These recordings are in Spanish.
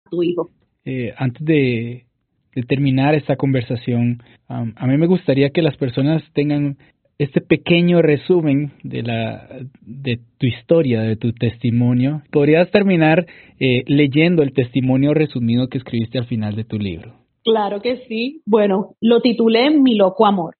tu hijo. Antes de terminar esta conversación, a mí me gustaría que las personas tengan este pequeño resumen de tu historia, de tu testimonio. ¿Podrías terminar leyendo el testimonio resumido que escribiste al final de tu libro? Claro que sí. Bueno, lo titulé Mi loco amor.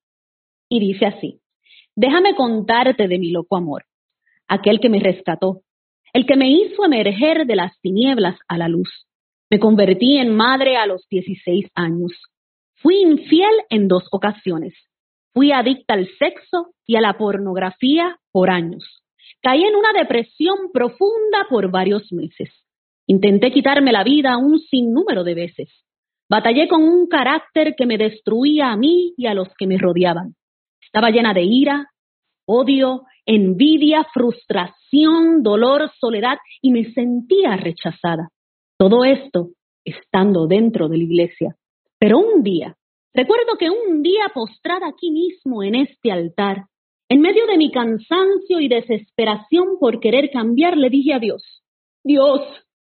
Y dice así: déjame contarte de mi loco amor, aquel que me rescató, el que me hizo emerger de las tinieblas a la luz. Me convertí en madre a los 16 años. Fui infiel en 2 ocasiones. Fui adicta al sexo y a la pornografía por años. Caí en una depresión profunda por varios meses. Intenté quitarme la vida un sinnúmero de veces. Batallé con un carácter que me destruía a mí y a los que me rodeaban. Estaba llena de ira, odio, envidia, frustración, dolor, soledad y me sentía rechazada. Todo esto estando dentro de la iglesia. Pero recuerdo que un día postrada aquí mismo en este altar, en medio de mi cansancio y desesperación por querer cambiar, le dije a Dios: Dios,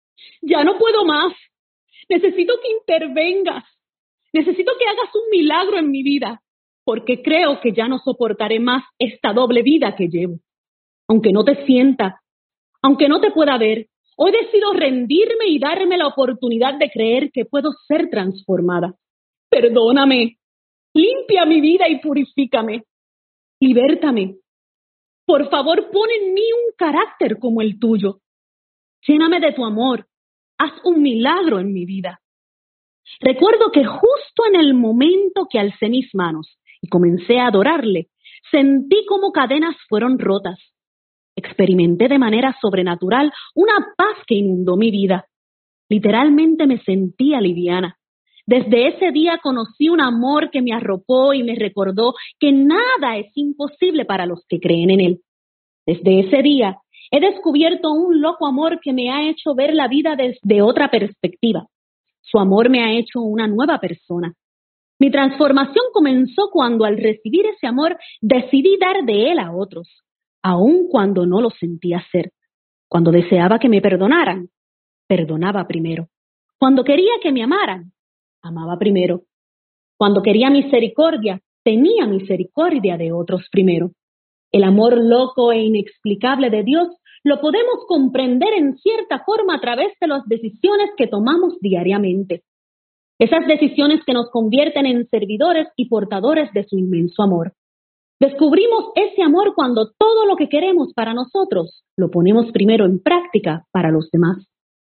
ya no puedo más. Necesito que intervengas. Necesito que hagas un milagro en mi vida, porque creo que ya no soportaré más esta doble vida que llevo. Aunque no te sienta, aunque no te pueda ver, hoy decido rendirme y darme la oportunidad de creer que puedo ser transformada. Perdóname, limpia mi vida y purifícame. Libértame. Por favor, pon en mí un carácter como el tuyo. Lléname de tu amor. Haz un milagro en mi vida. Recuerdo que justo en el momento que alcé mis manos y comencé a adorarle, sentí como cadenas fueron rotas. Experimenté de manera sobrenatural una paz que inundó mi vida. Literalmente me sentía liviana. Desde ese día conocí un amor que me arropó y me recordó que nada es imposible para los que creen en él. Desde ese día he descubierto un loco amor que me ha hecho ver la vida desde otra perspectiva. Su amor me ha hecho una nueva persona. Mi transformación comenzó cuando al recibir ese amor decidí dar de él a otros, aun cuando no lo sentía hacer. Cuando deseaba que me perdonaran, perdonaba primero. Cuando quería que me amaran, amaba primero. Cuando quería misericordia, tenía misericordia de otros primero. El amor loco e inexplicable de Dios lo podemos comprender en cierta forma a través de las decisiones que tomamos diariamente. Esas decisiones que nos convierten en servidores y portadores de su inmenso amor. Descubrimos ese amor cuando todo lo que queremos para nosotros lo ponemos primero en práctica para los demás.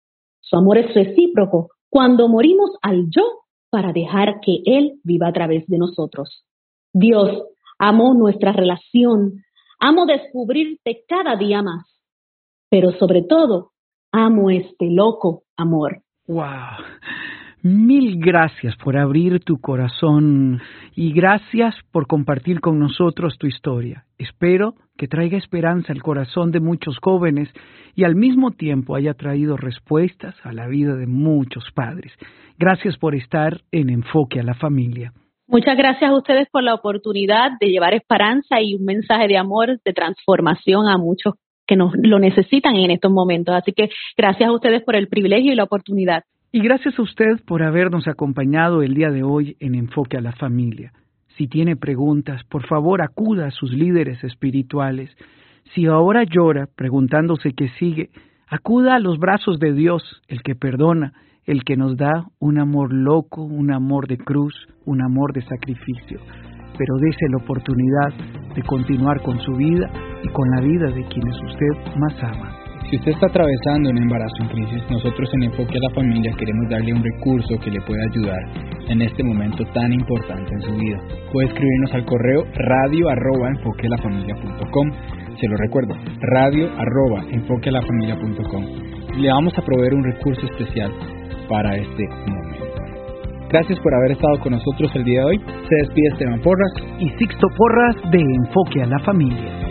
Su amor es recíproco cuando morimos al yo para dejar que Él viva a través de nosotros. Dios, amo nuestra relación, amo descubrirte cada día más, pero sobre todo, amo este loco amor. ¡Wow! Mil gracias por abrir tu corazón y gracias por compartir con nosotros tu historia. Espero que traiga esperanza al corazón de muchos jóvenes y al mismo tiempo haya traído respuestas a la vida de muchos padres. Gracias por estar en Enfoque a la Familia. Muchas gracias a ustedes por la oportunidad de llevar esperanza y un mensaje de amor, de transformación a muchos que lo necesitan en estos momentos. Así que gracias a ustedes por el privilegio y la oportunidad. Y gracias a usted por habernos acompañado el día de hoy en Enfoque a la Familia. Si tiene preguntas, por favor acuda a sus líderes espirituales. Si ahora llora preguntándose qué sigue, acuda a los brazos de Dios, el que perdona, el que nos da un amor loco, un amor de cruz, un amor de sacrificio. Pero dése la oportunidad de continuar con su vida y con la vida de quienes usted más ama. Si usted está atravesando un embarazo en crisis, nosotros en Enfoque a la Familia queremos darle un recurso que le pueda ayudar en este momento tan importante en su vida. Puede escribirnos al correo radio@enfoquealafamilia.com. Se lo recuerdo, radio@enfoquealafamilia.com. Le vamos a proveer un recurso especial para este momento. Gracias por haber estado con nosotros el día de hoy. Se despide Esteban Porras y Sixto Porras de Enfoque a la Familia.